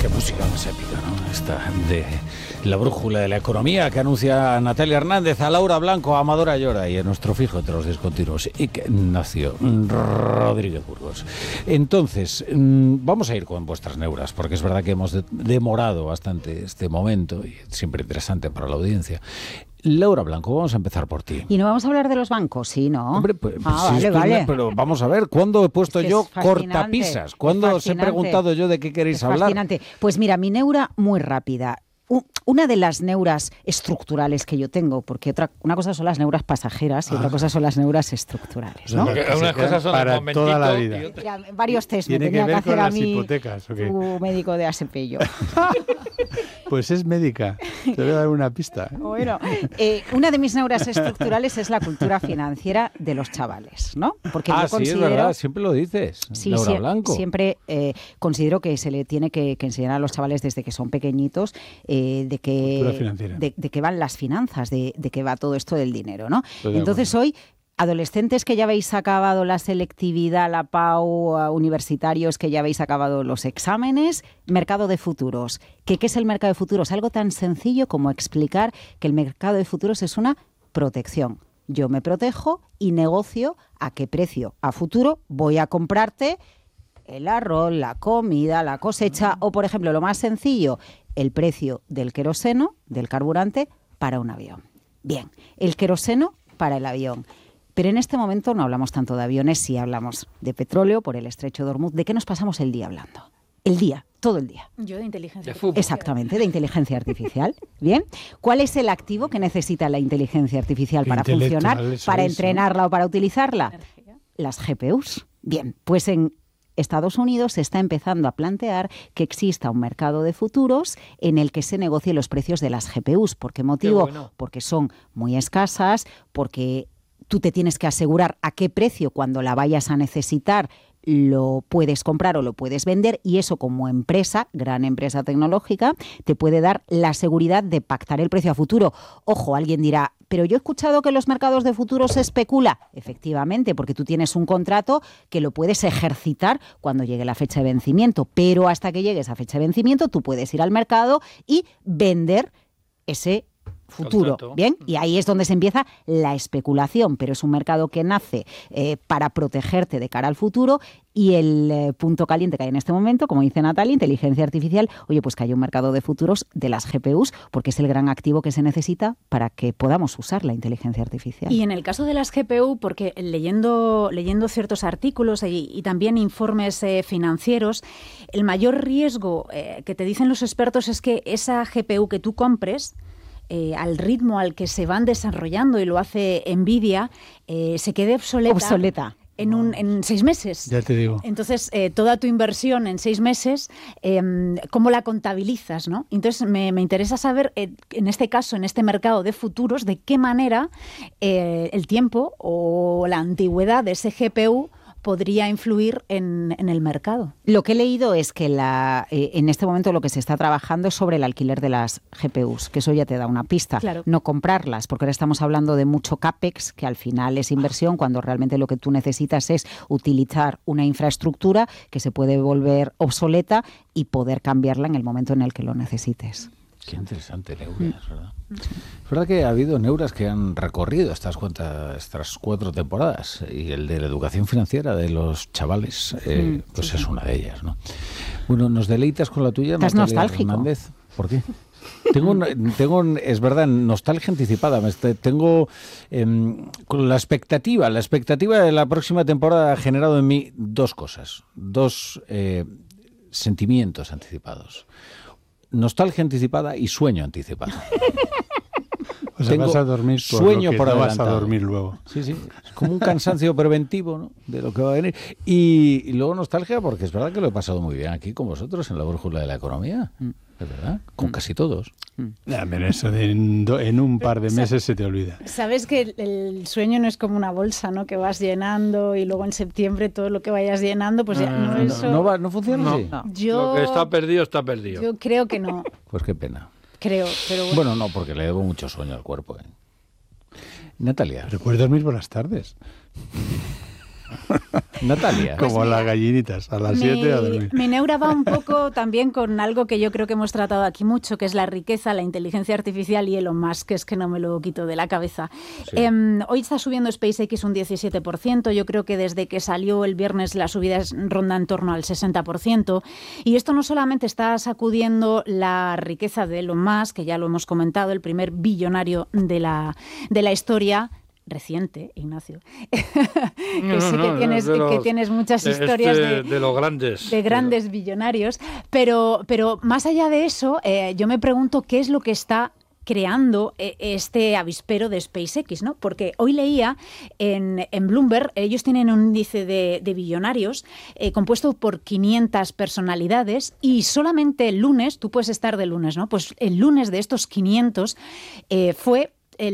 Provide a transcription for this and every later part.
Qué música más épica, ¿no? Esta de la brújula de la economía que anuncia Natalia Hernández, a Laura Blanco, a Amador Ayora y a nuestro fijo entre los discontinuos, Ignacio Rodríguez Burgos. Entonces, vamos a ir con vuestras neuras, porque es verdad que hemos demorado bastante este momento y siempre interesante para la audiencia. Laura Blanco, vamos a empezar por ti. ¿Y no vamos a hablar de los bancos? Sí, ¿no? Hombre, pues, vale. Pero vamos a ver, ¿cuándo he puesto yo cortapisas? ¿Cuándo os he preguntado yo de qué queréis hablar? Fascinante. Pues mira, mi neura muy rápida. Una de las neuras estructurales que yo tengo, porque una cosa son las neuras pasajeras y otra cosa son las neuras estructurales, ¿no? Porque unas cosas son para toda la vida. Mira, varios test me ¿Tiene tenía que ver hacer con a las mí hipotecas, o qué? tu médico de Asepello. Pues es médica. Te voy a dar una pista. Bueno, una de mis neuras estructurales es la cultura financiera de los chavales, ¿no? Porque yo considero, sí, es verdad, siempre lo dices, sí, Laura Blanco. Siempre considero que se le tiene que enseñar a los chavales desde que son pequeñitos de que van las finanzas, de que va todo esto del dinero, ¿no? Entonces hoy, adolescentes que ya habéis acabado la selectividad, la PAU, universitarios que ya habéis acabado los exámenes, mercado de futuros. ¿Qué es el mercado de futuros? Algo tan sencillo como explicar que el mercado de futuros es una protección. Yo me protejo y negocio a qué precio a futuro voy a comprarte el arroz, la comida, la cosecha o, por ejemplo, lo más sencillo, el precio del queroseno, del carburante, para un avión. Bien, el queroseno para el avión. Pero en este momento no hablamos tanto de aviones, sí hablamos de petróleo por el estrecho de Hormuz. ¿De qué nos pasamos el día hablando? El día, todo el día. Yo de inteligencia artificial. Exactamente, de inteligencia artificial. Bien, ¿cuál es el activo que necesita la inteligencia artificial para funcionar, para entrenarla o para utilizarla? Energía. Las GPUs. Bien, pues en Estados Unidos se está empezando a plantear que exista un mercado de futuros en el que se negocien los precios de las GPUs. ¿Por qué motivo? Bueno. Porque son muy escasas, porque tú te tienes que asegurar a qué precio cuando la vayas a necesitar lo puedes comprar o lo puedes vender, y eso como empresa, gran empresa tecnológica, te puede dar la seguridad de pactar el precio a futuro. Ojo, alguien dirá, pero yo he escuchado que en los mercados de futuros se especula. Efectivamente, porque tú tienes un contrato que lo puedes ejercitar cuando llegue la fecha de vencimiento, pero hasta que llegue esa fecha de vencimiento tú puedes ir al mercado y vender ese futuro, contrato. ¿bien? Y ahí es donde se empieza la especulación, pero es un mercado que nace para protegerte de cara al futuro, y el punto caliente que hay en este momento, como dice Natalia, inteligencia artificial, oye, pues que haya un mercado de futuros de las GPUs, porque es el gran activo que se necesita para que podamos usar la inteligencia artificial. Y en el caso de las GPU, porque leyendo ciertos artículos y también informes financieros, el mayor riesgo que te dicen los expertos es que esa GPU que tú compres, al ritmo al que se van desarrollando, y lo hace Nvidia, se quede obsoleta. En 6 meses. Ya te digo. Entonces, toda tu inversión en 6 meses, ¿cómo la contabilizas, no? Entonces, me interesa saber, en este caso, en este mercado de futuros, de qué manera el tiempo o la antigüedad de ese GPU podría influir en el mercado. Lo que he leído es que en este momento lo que se está trabajando es sobre el alquiler de las GPUs, que eso ya te da una pista. Claro. No comprarlas, porque ahora estamos hablando de mucho CAPEX, que al final es inversión, cuando realmente lo que tú necesitas es utilizar una infraestructura que se puede volver obsoleta y poder cambiarla en el momento en el que lo necesites. Qué interesante, neuras, ¿verdad? Es verdad que ha habido neuras que han recorrido estas 4 temporadas, y el de la educación financiera de los chavales, pues es una de ellas, ¿no? Bueno, ¿nos deleitas con la tuya, Estás Natalia nostálgico. Hernández? ¿Por qué? Tengo, es verdad, nostalgia anticipada. Tengo con la expectativa de la próxima temporada ha generado en mí 2 cosas, 2 sentimientos anticipados. Nostalgia anticipada y sueño anticipado. O sea, vas a dormir por sueño lo que por no vas a adelantado. dormir luego. Sí, es como un cansancio preventivo, ¿no?, de lo que va a venir. Y luego nostalgia porque es verdad que lo he pasado muy bien aquí con vosotros en la brújula de la economía. Es verdad, con casi todos. Pero eso en un par de meses se te olvida. Sabes que el sueño no es como una bolsa, ¿no? Que vas llenando y luego en septiembre todo lo que vayas llenando, pues ya no eso. ¿No funciona así? No. Lo que está perdido, está perdido. Yo creo que no. Pues qué pena. Creo, pero bueno. Bueno, no, porque le debo mucho sueño al cuerpo. Natalia. Pero puedes dormir por las tardes. Natalia. Como Pues las gallinitas, a las 7 a dormir. Mi neura va un poco también con algo que yo creo que hemos tratado aquí mucho, que es la riqueza, la inteligencia artificial y Elon Musk, que es que no me lo quito de la cabeza. Sí. Hoy está subiendo SpaceX un 17%, yo creo que desde que salió el viernes la subida ronda en torno al 60%, y esto no solamente está sacudiendo la riqueza de Elon Musk, que ya lo hemos comentado, el primer billonario de la historia, reciente, Ignacio, que tienes muchas historias de los grandes. De grandes billonarios, pero más allá de eso, yo me pregunto qué es lo que está creando este avispero de SpaceX, ¿no? Porque hoy leía en Bloomberg, ellos tienen un índice de billonarios compuesto por 500 personalidades y solamente el lunes, tú puedes estar de lunes, ¿no? Pues el lunes de estos 500 fue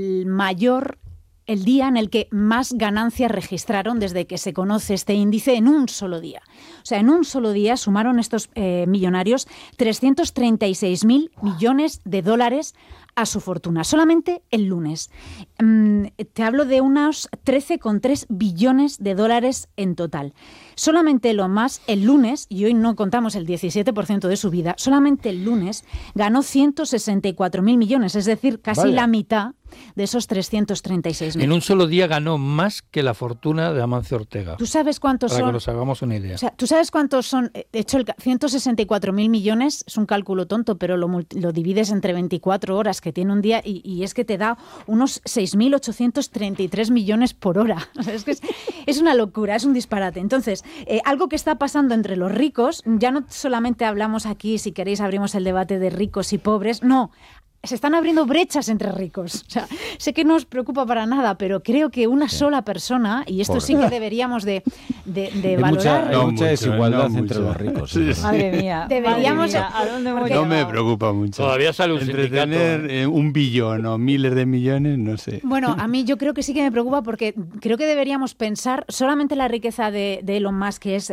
el día en el que más ganancias registraron desde que se conoce este índice en un solo día. O sea, en un solo día sumaron estos millonarios 336.000 millones de dólares a su fortuna, solamente el lunes. Te hablo de unos 13,3 billones de dólares en total. Solamente lo más, el lunes, y hoy no contamos el 17% de su vida, solamente el lunes ganó 164.000 millones, es decir, casi la mitad de esos 336.000. En un solo día ganó más que la fortuna de Amancio Ortega. ¿Tú sabes cuántos son? Para que nos hagamos una idea. O sea, ¿tú sabes cuántos son? De hecho, 164.000 millones es un cálculo tonto, pero lo divides entre 24 horas que tiene un día y es que te da unos 6.833 millones por hora. O sea, es que es una locura, es un disparate. Entonces, algo que está pasando entre los ricos, ya no solamente hablamos aquí, si queréis abrimos el debate de ricos y pobres, no. Se están abriendo brechas entre ricos. O sea, sé que no os preocupa para nada, pero creo que una sola persona, y esto sí que deberíamos de valorar. Hay mucha desigualdad entre los ricos. Sí. Madre mía. Deberíamos. ¿A dónde hemos No me preocupa mucho. Todavía sale un Entre sindicato. tener 1 billón o miles de millones, no sé. Bueno, a mí yo creo que sí que me preocupa porque creo que deberíamos pensar solamente la riqueza de Elon Musk, que es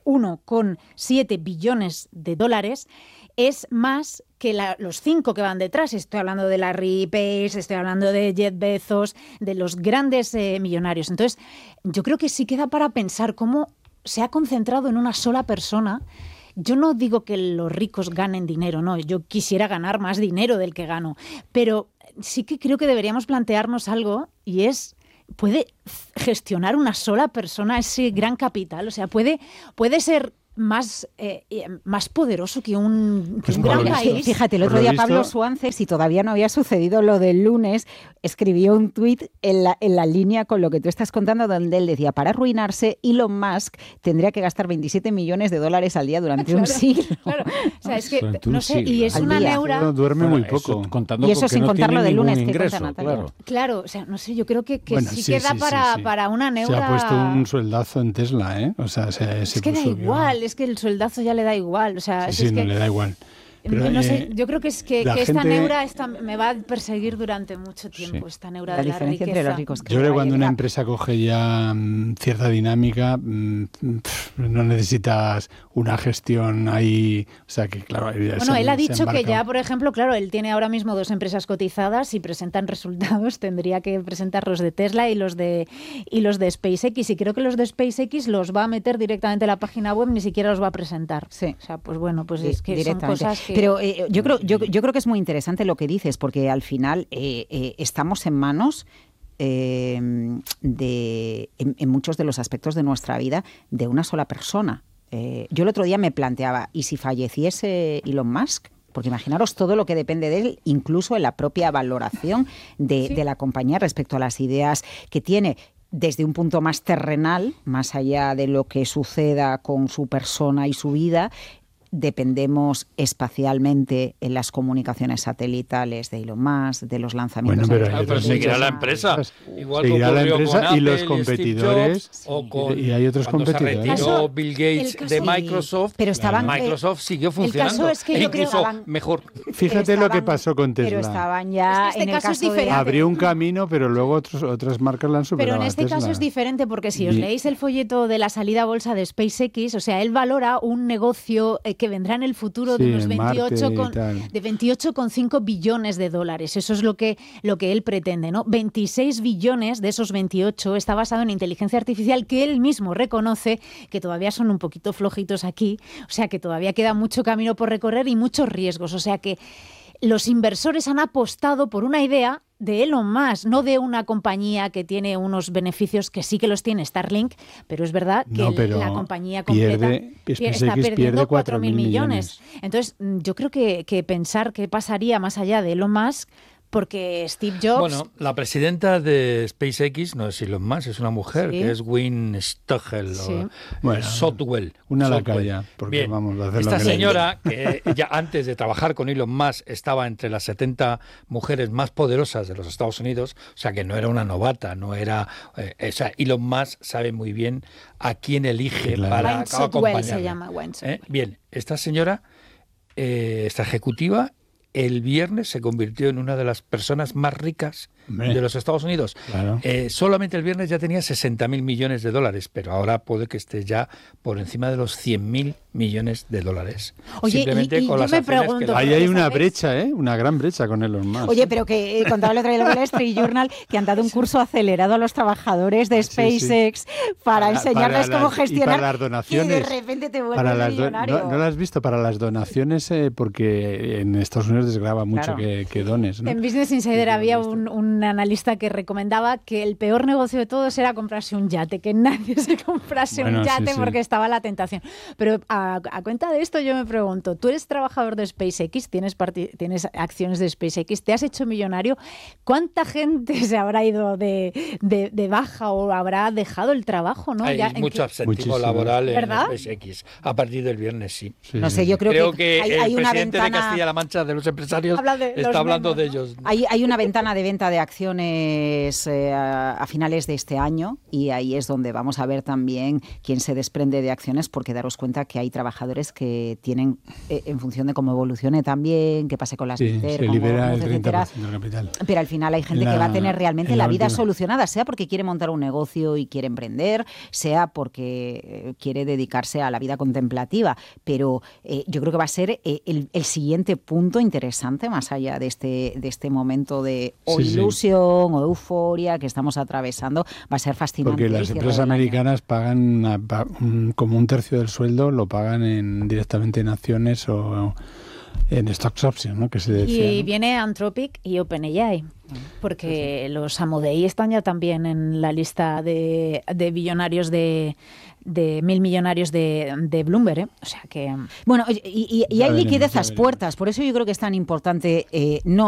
1,7 billones de dólares, es más que los 5 que van detrás. Estoy hablando de Larry Page, estoy hablando de Jeff Bezos, de los grandes millonarios. Entonces, yo creo que sí queda para pensar cómo se ha concentrado en una sola persona. Yo no digo que los ricos ganen dinero, no, yo quisiera ganar más dinero del que gano, pero sí que creo que deberíamos plantearnos algo y es, ¿puede gestionar una sola persona ese gran capital? O sea, ¿puede ser más poderoso que un gran país? Fíjate, el otro día Pablo Suárez, si todavía no había sucedido lo del lunes, escribió un tuit en la línea con lo que tú estás contando, donde él decía, para arruinarse, Elon Musk tendría que gastar 27 millones de dólares al día durante un siglo. Claro, o sea, es que, no sé, y es una neura... No, duerme muy poco. Y eso sin contar lo del lunes que cuenta Natalia. Claro, o sea, no sé, yo creo que bueno, sí queda para una neura... Se ha puesto un sueldazo en Tesla, ¿eh? O sea, es que da igual, es que el sueldazo ya le da igual. O sea, sí, no le da igual. Pero, no sé, yo creo que esta neura me va a perseguir durante mucho tiempo, esta neura de la riqueza. Entre los ricos. Yo creo que cuando una empresa coge ya cierta dinámica, no necesitas una gestión ahí, o sea que claro... Bueno, él ha dicho que ya, por ejemplo, claro, él tiene ahora mismo 2 empresas cotizadas y presentan resultados, tendría que presentar los de Tesla y los de SpaceX, y creo que los de SpaceX los va a meter directamente en la página web, ni siquiera los va a presentar. Sí. O sea, pues bueno, pues sí, es que son cosas que... Pero yo creo que es muy interesante lo que dices, porque al final estamos en manos en muchos de los aspectos de nuestra vida de una sola persona. Yo el otro día me planteaba, ¿y si falleciese Elon Musk? Porque imaginaros todo lo que depende de él, incluso en la propia valoración de la compañía respecto a las ideas que tiene, desde un punto más terrenal, más allá de lo que suceda con su persona y su vida. Dependemos espacialmente en las comunicaciones satelitales de Elon Musk, de los lanzamientos. Bueno, pero seguirá la empresa. Igual seguirá la empresa con Apple, y los competidores. Y hay otros competidores. Se retiró Bill Gates de Microsoft, pero Microsoft siguió funcionando. El caso es que incluso mejor. Fíjate lo que pasó con Tesla. Pero estaban ya en el caso de... Abrió un camino, pero luego otras marcas la han superado. Pero en este caso es diferente, porque si os leéis el folleto de la salida a bolsa de SpaceX, o sea, él valora un negocio que vendrá en el futuro de unos 28,5 billones de dólares. Eso es lo que él pretende, ¿no? 26 billones de esos 28 está basado en inteligencia artificial, que él mismo reconoce que todavía son un poquito flojitos aquí, o sea que todavía queda mucho camino por recorrer y muchos riesgos, o sea que los inversores han apostado por una idea de Elon Musk, no de una compañía que tiene unos beneficios que sí que los tiene Starlink, pero es verdad que la compañía completa está perdiendo 4.000 millones. Entonces, yo creo que pensar qué pasaría más allá de Elon Musk, porque Steve Jobs... Bueno, la presidenta de SpaceX no es Elon Musk, es una mujer, que es Wynne Stogel, Sotwell. Una lacaya, porque bien, vamos a hacer esta señora, que ya antes de trabajar con Elon Musk estaba entre las 70 mujeres más poderosas de los Estados Unidos, o sea que no era una novata, no era... o sea, Elon Musk sabe muy bien a quién elige para acompañarla. Se llama Wayne. Bien, esta señora, esta ejecutiva, el viernes se convirtió en una de las personas más ricas de los Estados Unidos. Claro. Solamente el viernes ya tenía 60.000 millones de dólares, pero ahora puede que esté ya por encima de los 100.000 millones de dólares. Oye, simplemente y con las yo me pregunto... Ahí hay una brecha, una gran brecha con Elon Musk. Oye, pero que contaba el otro día en el Wall Street Journal que han dado un curso acelerado a los trabajadores de SpaceX para enseñarles cómo gestionar, y para las donaciones, y de repente te vuelves millonario. ¿No lo has visto? Para las donaciones, porque en Estados Unidos desgrava mucho que dones, ¿no? En Business Insider había un analista que recomendaba que el peor negocio de todos era comprarse un yate, que nadie se comprase un yate porque estaba la tentación. Pero a cuenta de esto yo me pregunto, tú eres trabajador de SpaceX, tienes acciones de SpaceX, te has hecho millonario, ¿cuánta gente se habrá ido de baja o habrá dejado el trabajo? ¿No? Hay mucho absentismo laboral en SpaceX. A partir del viernes, sí. No sé, yo creo que hay el una presidente ventana... de Castilla-La Mancha de los empresarios está hablando de ellos. Hay una ventana de venta de acciones a finales de este año y ahí es donde vamos a ver también quién se desprende de acciones, porque daros cuenta que hay trabajadores que tienen, en función de cómo evolucione también, qué pase con las Twitter, se libera el 30% del capital. Pero al final hay gente que va a tener realmente la vida solucionada, sea porque quiere montar un negocio y quiere emprender, sea porque quiere dedicarse a la vida contemplativa. Pero yo creo que va a ser el siguiente punto interesante, más allá de este momento de ilusión o euforia que estamos atravesando, va a ser fascinante. Porque las empresas americanas pagan como un tercio del sueldo, lo pagan directamente en acciones o en stocks options, ¿no? Que se decía, y viene Anthropic y OpenAI, porque los Amodei están ya también en la lista de billonarios de 1.000 millonarios de Bloomberg, ¿eh? O sea que... Bueno, y hay liquidez a las puertas, por eso yo creo que es tan importante no